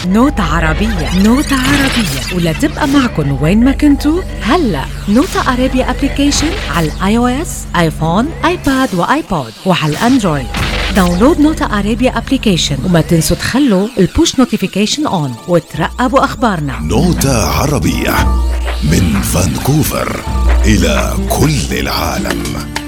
نوتة عربية، نوتة عربية، ولا تبقى معكن وين ما كنتوا. هلأ نوتة عربية أبليكيشن على الآي أو إس، آيفون، آيباد وآيبود، وعلى الأندرويد. داونلود نوتة عربية أبليكيشن، وما تنسوا تخلوا البوش نوتيفيكيشن أون وترقبوا أخبارنا. نوتة عربية من فانكوفر إلى كل العالم.